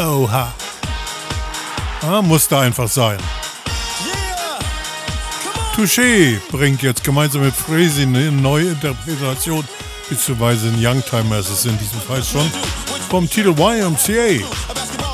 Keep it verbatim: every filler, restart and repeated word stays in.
Oha. Ah, musste einfach sein. Touché bringt jetzt gemeinsam mit Frazee eine neue Interpretation, beziehungsweise ein Youngtimer ist es in diesem Fall schon, vom Titel Y M C A.